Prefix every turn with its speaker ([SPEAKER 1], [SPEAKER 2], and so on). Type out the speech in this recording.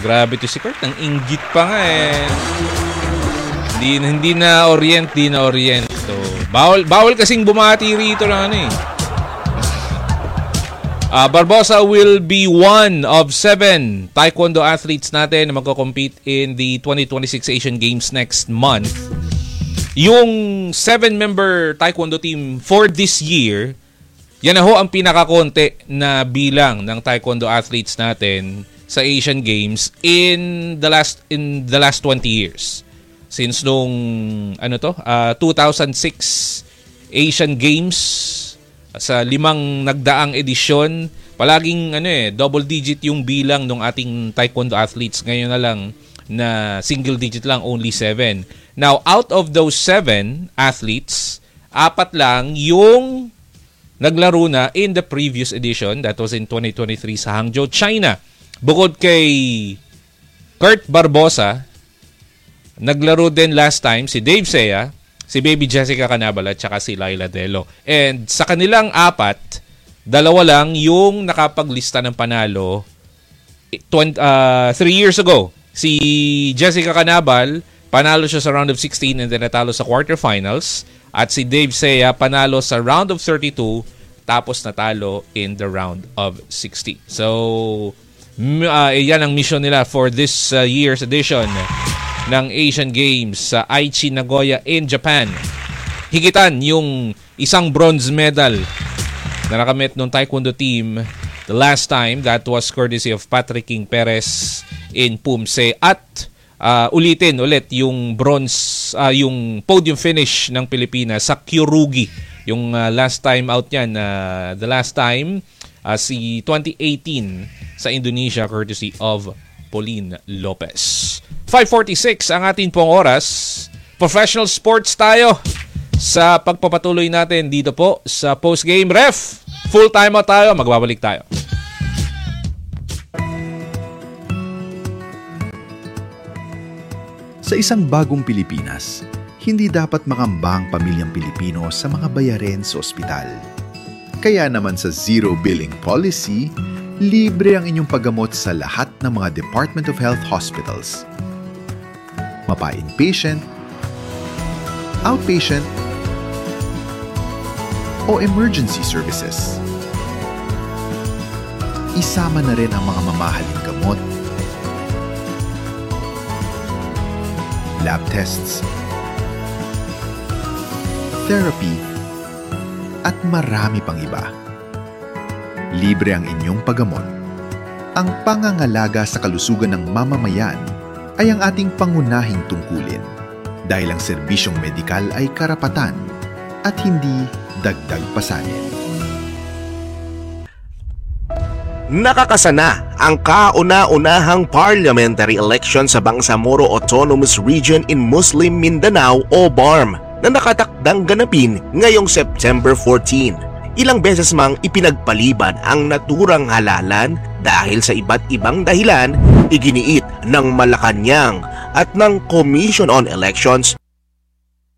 [SPEAKER 1] Grabe to si Kurt. Ang inggit pa nga eh. Hindi na orient. So, bawal kasing bumati rito ng ano eh. Barbosa will be one of 7 taekwondo athletes natin na magko-compete in the 2026 Asian Games next month. Yung 7-member taekwondo team for this year, yan na ho ang pinakakonti na bilang ng taekwondo athletes natin sa Asian Games in the last 20 years. Since nung 2006 Asian Games, sa 5 nagdaang edisyon, palaging double digit yung bilang ng ating taekwondo athletes. Ngayon na lang na single digit lang, only 7. Now, out of those 7 athletes, 4 lang yung naglaro na in the previous edition. That was in 2023 sa Hangzhou, China. Bukod kay Kurt Barbosa, naglaro din last time si Dave Sea, si Baby Jessica Canabal at saka si Laila Delo. And sa kanilang 4, 2 lang yung nakapaglista ng panalo 3 years ago. Si Jessica Canabal, panalo siya sa round of 16 and then natalo sa quarterfinals. At si Dave Sea, panalo sa round of 32 tapos natalo in the round of 60. So, yan ang mission nila for this year's edition ng Asian Games sa Aichi, Nagoya in Japan. Higitan yung isang bronze medal na nakamit ng taekwondo team the last time. That was courtesy of Patrick King Perez in Pumse. At ulitin ulit yung bronze, yung podium finish ng Pilipinas sa Kyorugi. Yung last time out yan, the last time, si 2018 sa Indonesia courtesy of Pauline Lopez. 5:46 ang ating pong oras. Professional sports tayo sa pagpapatuloy natin dito po sa Postgame Ref. Full time out tayo, magbabalik tayo.
[SPEAKER 2] Sa isang bagong Pilipinas, hindi dapat makambang pamilyang Pilipino sa mga bayarin sa ospital. Kaya naman sa Zero Billing Policy, libre ang inyong paggamot sa lahat ng mga Department of Health hospitals. Mapa-inpatient, outpatient, o emergency services. Isama na rin ang mga mamahaling gamot, lab tests, therapy, at marami pang iba. Libre ang inyong paggamot. Ang pangangalaga sa kalusugan ng mamamayan ay ang ating pangunahing tungkulin dahil ang serbisyong medikal ay karapatan at hindi dagdag pasanin.
[SPEAKER 3] Nakakasana ang kauna-unahang parliamentary election sa Bangsamoro Autonomous Region in Muslim Mindanao o BARM na nakatakdang ganapin ngayong September 14. Ilang beses mang ipinagpaliban ang naturang halalan dahil sa iba't ibang dahilan, iginiit ng Malacanang at ng Commission on Elections